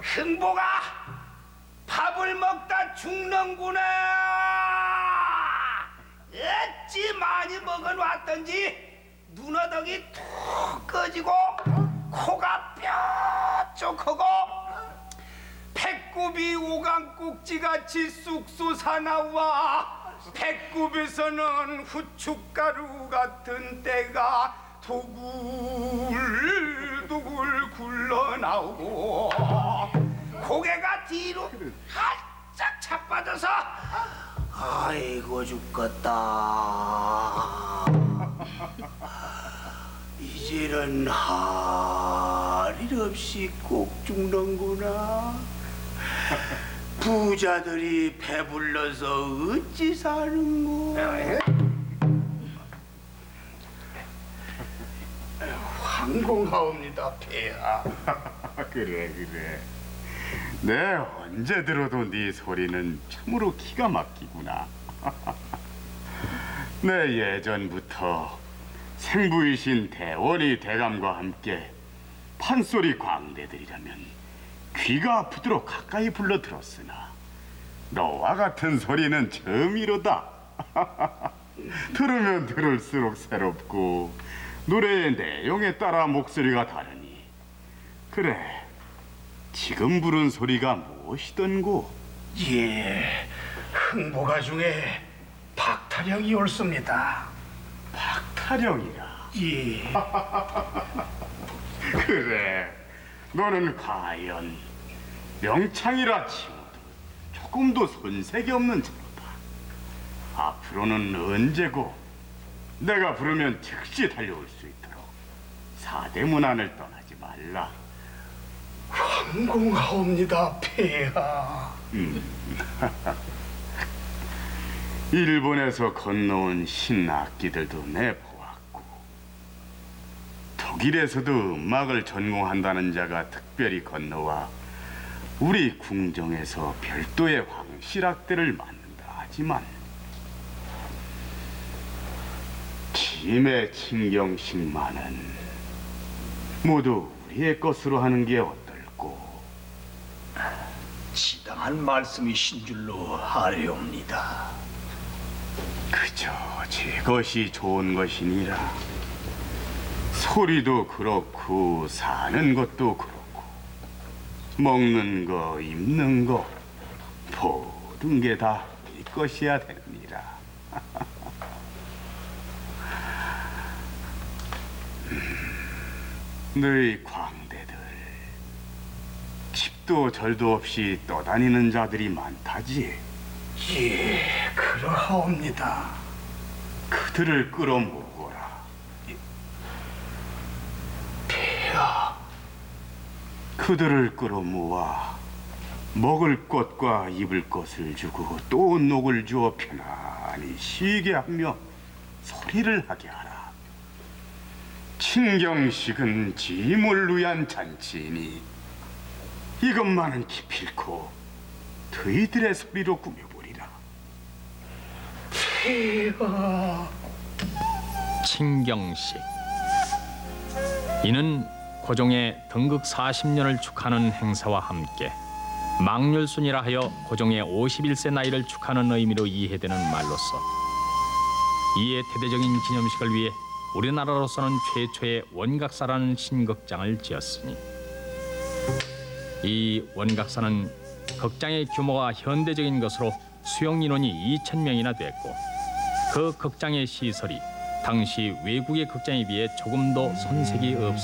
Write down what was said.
흥보가 밥을 먹다 죽는구나. 어찌 많이 먹어놨던지 눈어덕이 툭 꺼지고 코가 뾰족하고 배꼽이 오강꼭지같이 쑥쑥 사나와 배꼽에서는 후춧가루 같은 때가 도굴도굴 굴러나오고 고개가 뒤로 활짝 차빠져서 아이고 죽겠다. 이제는 할 일 없이 꼭 죽는구나. 부자들이 배불러서 어찌 사는고. 황공하옵니다, 폐하. 그래. 내 언제 들어도 네 소리는 참으로 기가 막히구나. 내 예전부터 생부이신 대원이 대감과 함께 판소리 광대들이라면 귀가 아프도록 가까이 불러 들었으나 너와 같은 소리는 처음이로다. 들으면 들을수록 새롭고 노래의 내용에 따라 목소리가 다르니 그래, 지금 부른 소리가 무엇이던고? 예, 흥보가 중에 박타령이 옳습니다. 박타령이라. 예. 그래, 너는 과연 명창이라 치고도 조금도 손색이 없는 자로다. 앞으로는 언제고 내가 부르면 즉시 달려올 수 있도록 사대문안을 떠나지 말라. 황공하옵니다, 폐하. 일본에서 건너온 신악기들도 내보았고 독일에서도 음악을 전공한다는 자가 특별히 건너와 우리 궁정에서 별도의 황실악대를 만든다 하지만 김의 친경식만은 모두 우리의 것으로 하는 게 어떨꼬? 지당한 말씀이신 줄로 아뢰옵니다. 그저 제 것이 좋은 것이니라. 소리도 그렇고 사는 것도 그렇고 먹는 거 입는 거 모든 게 다 네 것이야 되느니라. 너희 광대들 집도 절도 없이 떠다니는 자들이 많다지. 예, 그러하옵니다. 그들을 끌어모으거라. 폐하. 그들을 끌어모아 먹을 것과 입을 것을 주고 또 녹을 주어 편안히 쉬게 하며 소리를 하게 하라. 친경식은 짐을 위한 잔치이니 이것만은 기필코 너희들의 소리로 꾸며보리라. 폐하. 친경식. 이는 고종의 등극 40년을 축하하는 행사와 함께 망률순이라 하여 고종의 51세 나이를 축하하는 의미로 이해되는 말로서 이에 대대적인 기념식을 위해 우리나라로서는 최초의 원각사라는 신극장을 지었으니 이 원각사는 극장의 규모가 현대적인 것으로 수용 인원이 2,000명이나 됐고 그 극장의 시설이 당시 외국의 극장에 비해 조금도 손색이 없었습니다.